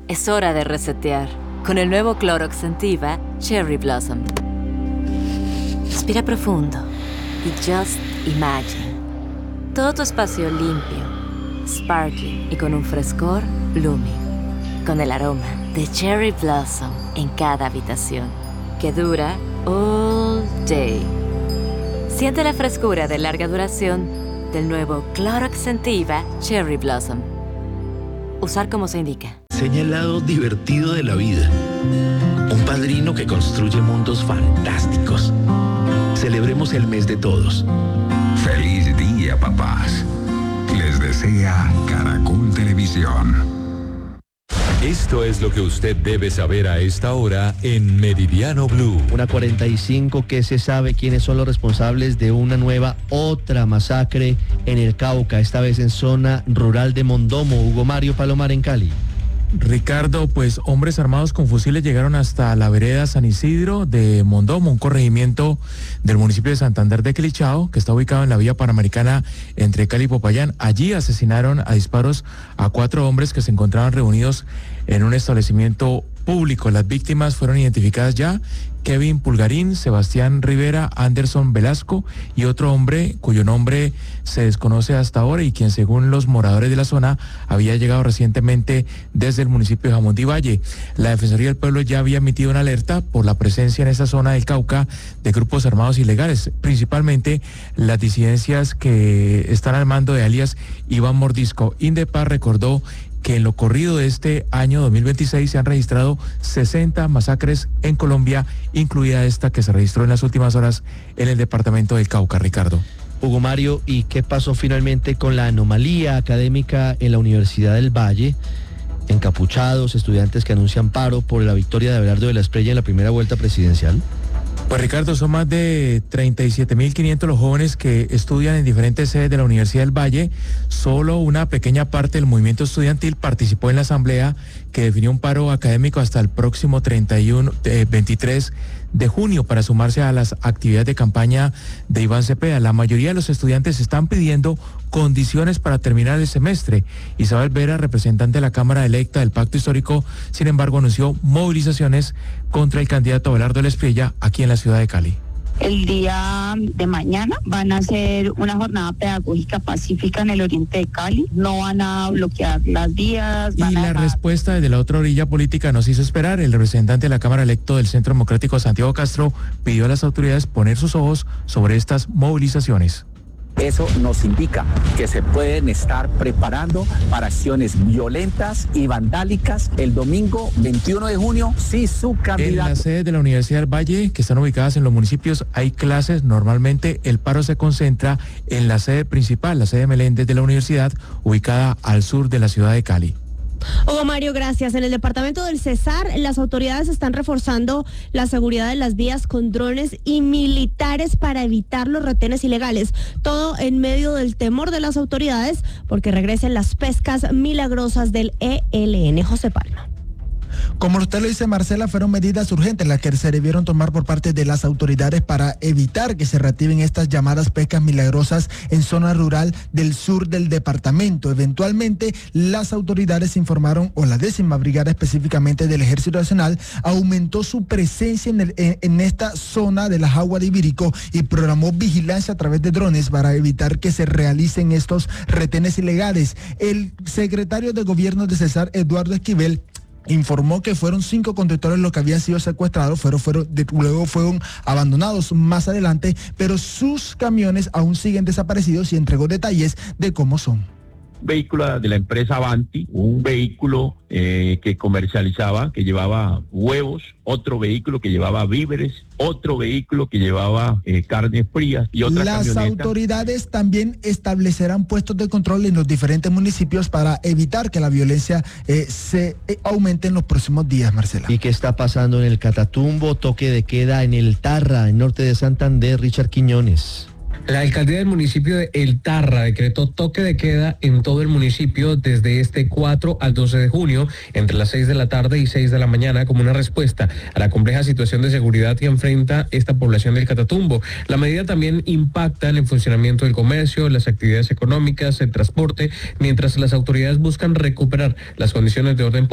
Es hora de resetear con el nuevo Clorox Scentiva Cherry Blossom. Respira profundo y just imagine. Todo tu espacio limpio, sparkling y con un frescor blooming. Con el aroma de Cherry Blossom en cada habitación, que dura all day. Siente la frescura de larga duración del nuevo Clorox Scentiva Cherry Blossom. Usar como se indica. Enseña el lado divertido de la vida. Un padrino que construye mundos fantásticos. Celebremos el mes de todos. ¡Feliz día, papás! Les desea Caracol Televisión. Esto es lo que usted debe saber a esta hora en Meridiano Blue. 1:45, que se sabe quiénes son los responsables de otra masacre en el Cauca, esta vez en zona rural de Mondomo. Hugo Mario Palomar en Cali. Ricardo, pues hombres armados con fusiles llegaron hasta la vereda San Isidro de Mondomo, un corregimiento del municipio de Santander de Quilichao, que está ubicado en la vía panamericana entre Cali y Popayán. Allí asesinaron a disparos a 4 hombres que se encontraban reunidos en un establecimiento público. Las víctimas fueron identificadas ya: Kevin Pulgarín, Sebastián Rivera, Anderson Velasco y otro hombre cuyo nombre se desconoce hasta ahora y quien, según los moradores de la zona, había llegado recientemente desde el municipio de Jamundí Valle. La Defensoría del Pueblo ya había emitido una alerta por la presencia en esta zona del Cauca de grupos armados ilegales, principalmente las disidencias que están al mando de alias Iván Mordisco. Indepar recordó que en lo corrido de este año 2026 se han registrado 60 masacres en Colombia, incluida esta que se registró en las últimas horas en el departamento del Cauca. Ricardo. Hugo Mario, ¿y qué pasó finalmente con la anomalía académica en la Universidad del Valle? Encapuchados, estudiantes que anuncian paro por la victoria de Abelardo de la Espriella en la primera vuelta presidencial. Pues Ricardo, son más de 37.500 los jóvenes que estudian en diferentes sedes de la Universidad del Valle. Solo una pequeña parte del movimiento estudiantil participó en la asamblea que definió un paro académico hasta el próximo 23 de junio para sumarse a las actividades de campaña de Iván Cepeda. La mayoría de los estudiantes están pidiendo condiciones para terminar el semestre. Isabel Vera, representante de la Cámara electa del Pacto Histórico, sin embargo, anunció movilizaciones contra el candidato Abelardo de la Espriella aquí en la ciudad de Cali. El día de mañana van a hacer una jornada pedagógica pacífica en el oriente de Cali. No van a bloquear las vías. Y la respuesta desde la otra orilla política nos hizo esperar. El representante de la Cámara electo del Centro Democrático, Santiago Castro, pidió a las autoridades poner sus ojos sobre estas movilizaciones. Eso nos indica que se pueden estar preparando para acciones violentas y vandálicas el domingo 21 de junio si su candidato... En las sedes de la Universidad del Valle, que están ubicadas en los municipios, hay clases. Normalmente el paro se concentra en la sede principal, la sede Meléndez de la universidad, ubicada al sur de la ciudad de Cali. Hugo Mario, gracias. En el departamento del Cesar, las autoridades están reforzando la seguridad de las vías con drones y militares para evitar los retenes ilegales. Todo en medio del temor de las autoridades porque regresen las pescas milagrosas del ELN. José Palma. Como usted lo dice, Marcela, fueron medidas urgentes las que se debieron tomar por parte de las autoridades para evitar que se reactiven estas llamadas pescas milagrosas en zona rural del sur del departamento. Eventualmente, las autoridades informaron, o la 10ª Brigada específicamente del Ejército Nacional, aumentó su presencia en esta zona de las aguas de Ibirico y programó vigilancia a través de drones para evitar que se realicen estos retenes ilegales. El secretario de Gobierno de Cesar, Eduardo Esquivel, informó que fueron 5 conductores los que habían sido secuestrados, luego fueron abandonados más adelante, pero sus camiones aún siguen desaparecidos y entregó detalles de cómo son. Vehículo de la empresa Avanti, un vehículo que comercializaba, que llevaba huevos, otro vehículo que llevaba víveres, otro vehículo que llevaba carnes frías y otra camioneta. Las autoridades también establecerán puestos de control en los diferentes municipios para evitar que la violencia se aumente en los próximos días, Marcela. ¿Y qué está pasando en el Catatumbo? Toque de queda en el Tarra, en norte de Santander. Richard Quiñones. La alcaldía del municipio de El Tarra decretó toque de queda en todo el municipio desde este 4 al 12 de junio, entre las 6 de la tarde y 6 de la mañana, como una respuesta a la compleja situación de seguridad que enfrenta esta población del Catatumbo. La medida también impacta en el funcionamiento del comercio, las actividades económicas, el transporte, mientras las autoridades buscan recuperar las condiciones de orden público